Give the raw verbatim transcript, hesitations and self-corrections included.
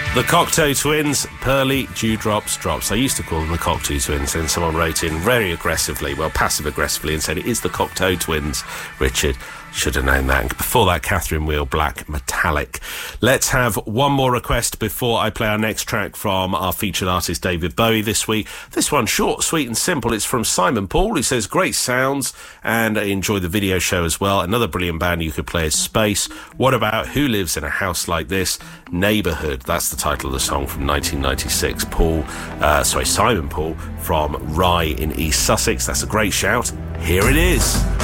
The Cocteau Twins, Pearly Dewdrops Drops. I used to call them the Cocteau Twins, and someone wrote in very aggressively, well, passive-aggressively, and said it is the Cocteau Twins, Richard. Should have known that. And before that, Catherine Wheel, Black Metallic. Let's have one more request before I play our next track from our featured artist David Bowie this week. This one, short, sweet and simple. It's from Simon Paul, who says, great sounds, and I enjoy the video show as well. Another brilliant band you could play is Space. What about Who Lives in a House Like This? Neighbourhood. That's the title of the song from nineteen ninety-six. Paul, uh, sorry, Simon Paul from Rye in East Sussex. That's a great shout. Here it is.